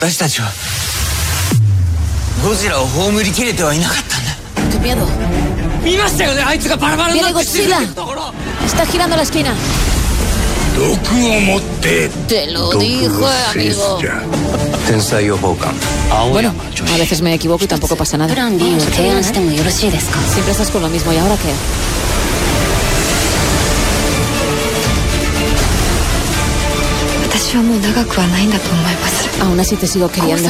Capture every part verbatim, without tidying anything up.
¡Qué miedo! ¡Viene Godzilla! ¡Está girando la esquina! Te lo dije, amigo. Bueno, a veces me equivoco y tampoco pasa nada. Siempre estás con lo mismo. ¿Y ahora qué? Aún así te sigo queriendo.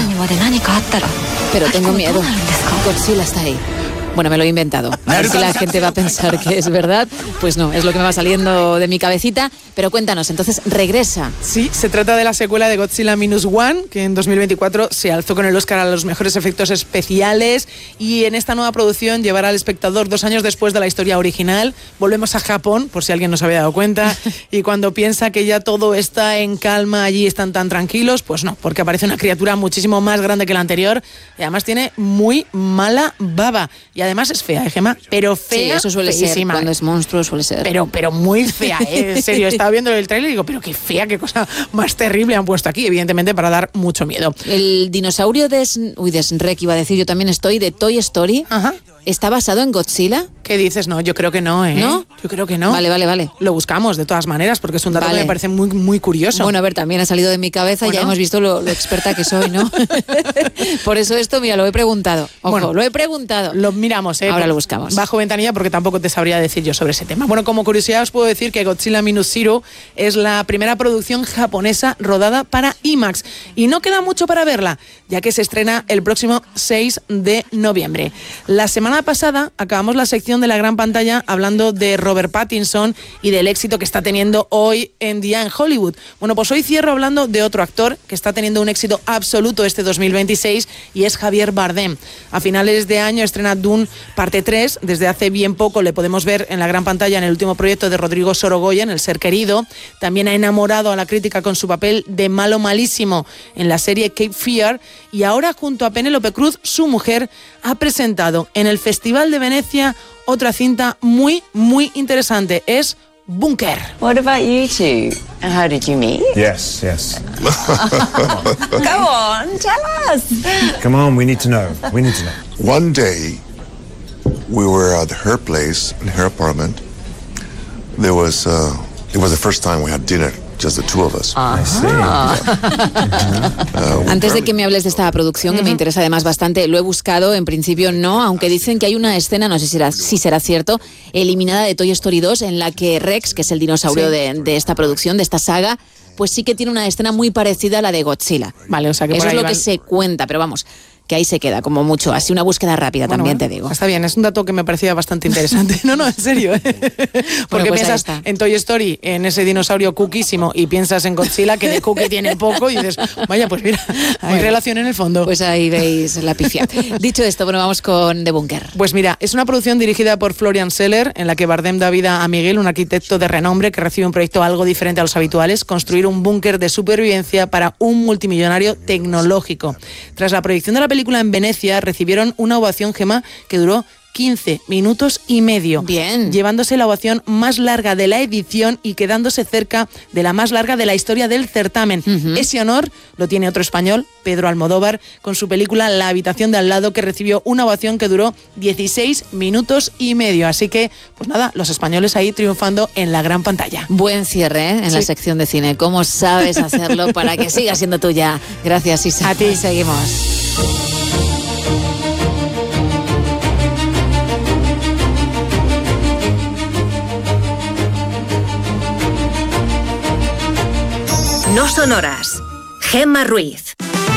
Pero tengo miedo. Godzilla está ahí. Bueno, me lo he inventado. A ver si la gente va a pensar que es verdad. Pues no, es lo que me va saliendo de mi cabecita. Pero cuéntanos, entonces, regresa. Sí, se trata de la secuela de Godzilla Minus One, que en dos mil veinticuatro se alzó con el Oscar a los mejores efectos especiales. Y en esta nueva producción llevará al espectador dos años después de la historia original. Volvemos a Japón, por si alguien no se había dado cuenta. Y cuando piensa que ya todo está en calma, allí están tan tranquilos, pues no, porque aparece una criatura muchísimo más grande que la anterior. Y además tiene muy mala baba. Y además es fea, ¿eh, Gemma? Pero fea, sí, eso suele feísima. ser, cuando es monstruo suele ser. Pero, pero muy fea, ¿eh? En serio, estaba viendo el tráiler y digo, pero qué fea, qué cosa más terrible han puesto aquí, evidentemente para dar mucho miedo. El dinosaurio de... Uy, de Shrek iba a decir, yo también estoy, de Toy Story. Ajá. ¿Está basado en Godzilla? ¿Qué dices? No, yo creo que no, ¿eh? ¿No? Yo creo que no. Vale, vale, vale. Lo buscamos de todas maneras porque es un dato Vale. que me parece muy, muy curioso. Bueno, a ver, también ha salido de mi cabeza, Bueno. ya hemos visto lo, lo experta que soy, ¿no? Por eso esto, mira, lo he preguntado. Ojo, Bueno, lo he preguntado. Lo miramos, ¿eh? Ahora lo buscamos. Bajo ventanilla porque tampoco te sabría decir yo sobre ese tema. Bueno, como curiosidad os puedo decir que Godzilla Minus Zero es la primera producción japonesa rodada para IMAX. Y no queda mucho para verla, ya que se estrena el próximo seis de noviembre. La semana pasada acabamos la sección de la gran pantalla hablando de Robert Pattinson y del éxito que está teniendo hoy en día en Hollywood. Bueno, pues hoy cierro hablando de otro actor que está teniendo un éxito absoluto este dos mil veintiséis y es Javier Bardem. A finales de año estrena Dune parte tres. Desde hace bien poco le podemos ver en la gran pantalla en el último proyecto de Rodrigo Sorogoyen, El ser querido. También ha enamorado a la crítica con su papel de malo malísimo en la serie Cape Fear. Y ahora, junto a Penélope Cruz, su mujer, ha presentado en el Festival de Venecia otra cinta muy, muy interesante. Es Bunker. What about you two? How did you meet? Yes, yes. Go on, tell us. Come on, we need to know. We need to know. One day, we were at her place, in her apartment. There was, uh, it was the first time we had dinner, just the two of us. I see. Uh, we Antes de probably- que me hables de esta producción, que me interesa además bastante, lo he buscado, en principio no, aunque dicen que hay una escena, no sé si será, si será cierto, eliminada de Toy Story dos, en la que Rex, que es el dinosaurio Sí. de, de esta producción, de esta saga, pues sí que tiene una escena muy parecida a la de Godzilla. Vale, o sea que Eso por es ahí lo van- que se cuenta, pero vamos, que ahí se queda, como mucho. Así una búsqueda rápida, Bueno, también bueno, te digo. Está bien, es un dato que me parecía bastante interesante. No, no, en serio. ¿eh? Porque pues ahí piensas está. en Toy Story, en ese dinosaurio cookiísimo, y piensas en Godzilla, que de cookie tiene poco, y dices, vaya, pues mira, hay Bueno. relación en el fondo. Pues ahí veis la pifia. Dicho esto, bueno, vamos con The Bunker. Pues mira, es una producción dirigida por Florian Seller, en la que Bardem da vida a Miguel, un arquitecto de renombre que recibe un proyecto algo diferente a los habituales, construir un búnker de supervivencia para un multimillonario tecnológico. Tras la proyección de la película en Venecia, recibieron una ovación, Gemma, que duró quince minutos y medio. Bien. Llevándose la ovación más larga de la edición y quedándose cerca de la más larga de la historia del certamen. Ujú. Ese honor lo tiene otro español, Pedro Almodóvar, con su película La habitación de al lado, que recibió una ovación que duró dieciséis minutos y medio. Así que, pues nada, los españoles ahí triunfando en la gran pantalla. Buen cierre, ¿eh? En la Sí. sección de cine. ¿Cómo sabes hacerlo para que siga siendo tuya? Gracias, Isa. A ti. Seguimos. No son horas. Gemma Ruiz.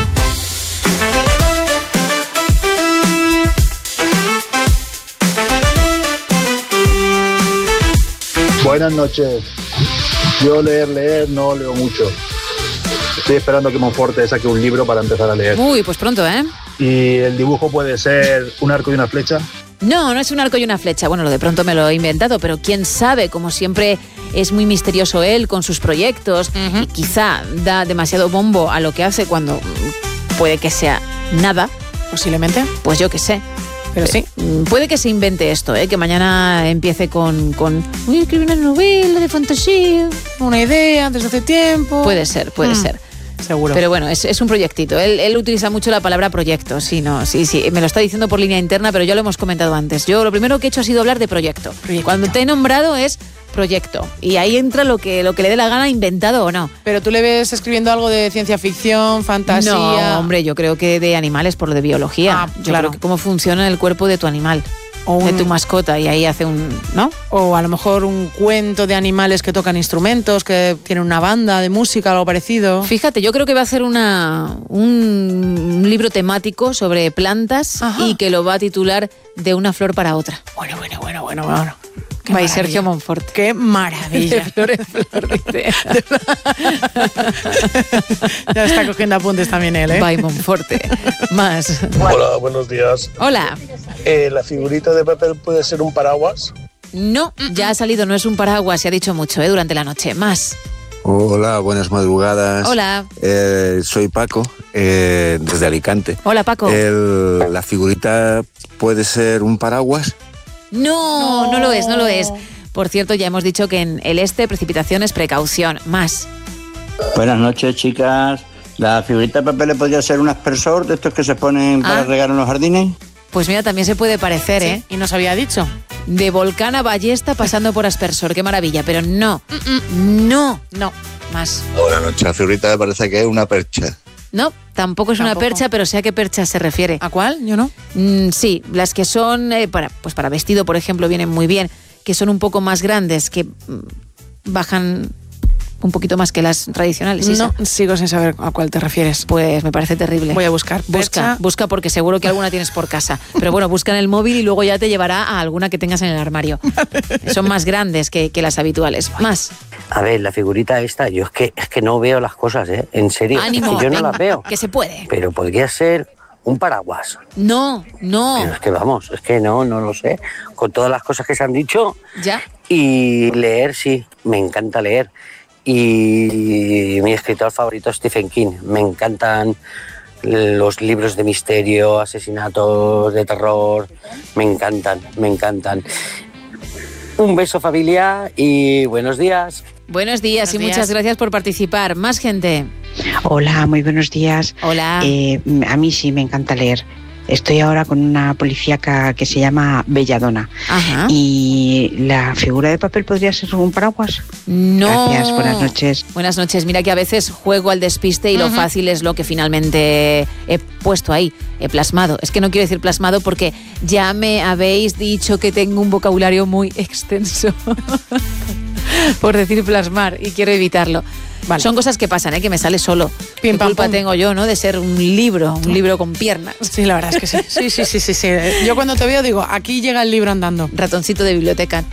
Buenas noches. Yo leer, leer, no leo mucho. Estoy esperando que Monforte saque un libro para empezar a leer. Uy, pues pronto, ¿eh? Y el dibujo puede ser un arco y una flecha. No, no es un arco y una flecha. Bueno, lo de pronto me lo he inventado, pero quién sabe, como siempre es muy misterioso él con sus proyectos y quizá da demasiado bombo a lo que hace cuando mm, puede que sea nada, Posiblemente, pues yo qué sé. pero sí. Mm, Puede que se invente esto, ¿eh? Que mañana empiece con, con voy a escribir una novela de fantasía. Una idea desde hace tiempo. Puede ser, puede Mm. ser. Seguro. Pero bueno, es, es un proyectito. Él, él utiliza mucho la palabra proyecto. Sí, no, sí, sí. Me lo está diciendo por línea interna, pero ya lo hemos comentado antes. Yo lo primero que he hecho ha sido hablar de proyecto. Proyectito. Cuando te he nombrado es proyecto. Y ahí entra lo que, lo que le dé la gana, inventado o no. Pero tú le ves escribiendo algo de ciencia ficción, fantasía. No, hombre, yo creo que de animales, por lo de biología. Ah, yo claro. creo que cómo funciona el cuerpo de tu animal. O un, de tu mascota, y ahí hace un... ¿no? O a lo mejor un cuento de animales que tocan instrumentos, que tienen una banda de música, algo parecido. Fíjate, yo creo que va a hacer una, un, un libro temático sobre plantas. Ajá. Y que lo va a titular De una flor para otra. Bueno, bueno, bueno, bueno, bueno. By Sergio Monforte. ¡Qué maravilla! De flor en flor. Ya está cogiendo apuntes también él, ¿eh? By Monforte. Más. Hola, buenos días. Hola. Eh, ¿La figurita de papel puede ser un paraguas? No, ya ha salido, no es un paraguas, se ha dicho mucho, ¿eh? Durante la noche. Más. Hola, buenas madrugadas. Hola. Eh, soy Paco, eh, desde Alicante. Hola, Paco. El, ¿La figurita puede ser un paraguas? No, no, no lo es, no lo es. Por cierto, ya hemos dicho que en el este precipitaciones, precaución. Más. Buenas noches, chicas. ¿La figurita de papel podría ser un aspersor de estos que se ponen ah. para regar en los jardines? Pues mira, también se puede parecer, sí, ¿eh? Y nos había dicho. De volcán a ballesta pasando por aspersor, qué maravilla, pero no, Mm-mm. no, no, más. Buenas noches, la figurita me parece que es una percha. No, tampoco es ¿Tampoco? una percha, pero sé a qué percha se refiere. ¿A cuál? Yo no. Mm, sí, las que son, eh, para, pues para vestido, por ejemplo, vienen muy bien, que son un poco más grandes, que mm, bajan un poquito más que las tradicionales. No, sigo sin saber a cuál te refieres. Pues me parece terrible. Voy a buscar. Busca, percha. busca porque seguro que alguna tienes por casa. Pero bueno, busca en el móvil y luego ya te llevará a alguna que tengas en el armario. Son más grandes que, que las habituales. Más. A ver, la figurita esta, yo es que es que no veo las cosas, ¿eh? En serio, Ánimo, es que yo no venga, las veo. Que se puede. Pero podría ser un paraguas. No, no. Pero es que vamos, es que no, no lo sé. Con todas las cosas que se han dicho. Ya. Y leer, sí, me encanta leer. Y mi escritor favorito es Stephen King. Me encantan los libros de misterio, asesinatos, de terror. Me encantan, me encantan. Un beso, familia, y buenos días. Buenos días buenos y días. Muchas gracias por participar. Más gente. Hola, muy buenos días. Hola. Eh, a mí sí me encanta leer. Estoy ahora con una policíaca que se llama Belladona. Ajá. ¿Y la figura de papel podría ser un paraguas? No. Gracias, buenas noches. Buenas noches. Mira que a veces juego al despiste y uh-huh. lo fácil es lo que finalmente he puesto ahí, he plasmado. Es que no quiero decir plasmado porque ya me habéis dicho que tengo un vocabulario muy extenso por decir plasmar y quiero evitarlo. Vale. Son cosas que pasan, ¿eh? Que me sale solo. Pim, ¿Qué pam, culpa pum. tengo yo, ¿no? De ser un libro, un libro con piernas. Sí, la verdad es que sí. Sí, sí, sí, sí, sí. Yo cuando te veo digo, aquí llega el libro andando. Ratoncito de biblioteca.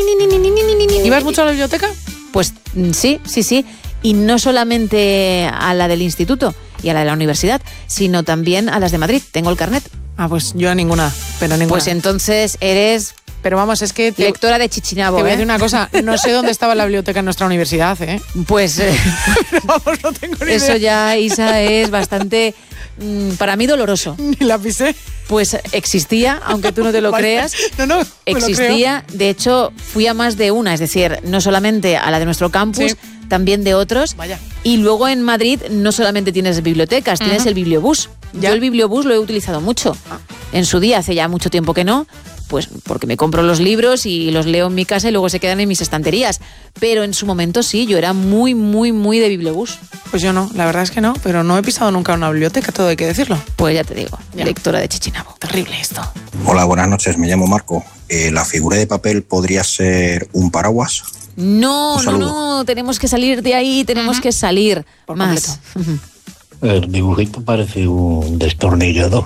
¿Ibas mucho a la biblioteca? Pues sí, sí, sí. Y no solamente a la del instituto y a la de la universidad, sino también a las de Madrid. Tengo el carnet. Ah, pues yo a ninguna, pero ninguna. Pues entonces eres... Pero vamos, es que... Te, lectora de Chichinabo, Te voy a ¿eh? decir una cosa, no sé dónde estaba la biblioteca en nuestra universidad, ¿eh? Pues... Eh, vamos, no tengo ni idea. Eso ya, Isa, es bastante, mmm, para mí, doloroso. Ni la pisé. Pues existía, aunque tú no te lo vale. creas. No, no, existía, de hecho, fui a más de una, es decir, no solamente a la de nuestro campus, sí. también de otros. Vaya. Y luego en Madrid no solamente tienes bibliotecas, uh-huh. tienes el bibliobús. ¿Ya? Yo el bibliobús lo he utilizado mucho. Ah. En su día, hace ya mucho tiempo que no, pues porque me compro los libros y los leo en mi casa y luego se quedan en mis estanterías. Pero en su momento sí, yo era muy, muy, muy de bibliobús. Pues yo no, la verdad es que no, pero no he pisado nunca una biblioteca, todo hay que decirlo. Pues ya te digo, ya. Lectora de Chichinabo. Terrible esto. Hola, buenas noches, me llamo Marco. Eh, ¿La figura de papel podría ser un paraguas? No, no, no, tenemos que salir de ahí, tenemos uh-huh. que salir. Por más. Uh-huh. El dibujito parece un destornillador.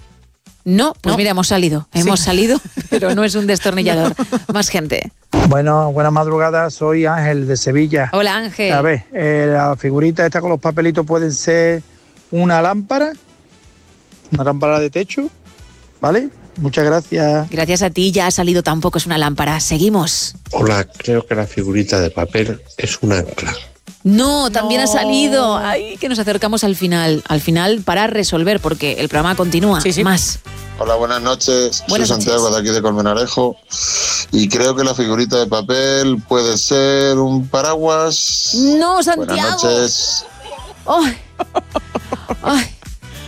No, pues no. mira, hemos salido, sí. hemos salido, pero no es un destornillador. Más gente. Bueno, buenas madrugadas, soy Ángel de Sevilla. Hola, Ángel. A ver, eh, la figurita esta con los papelitos pueden ser una lámpara, una lámpara de techo, ¿vale? Muchas gracias. Gracias a ti, ya ha salido, tampoco es una lámpara. Seguimos. Hola, creo que la figurita de papel es un ancla. No, también no. ha salido. Ay, que nos acercamos al final. Al final para resolver, porque el programa continúa. Sí, sí. Más. Hola, buenas noches. Buenas Soy Santiago noches. de aquí de Colmenarejo. Y creo que la figurita de papel puede ser un paraguas. No, Santiago. Buenas noches. Oh, Ay.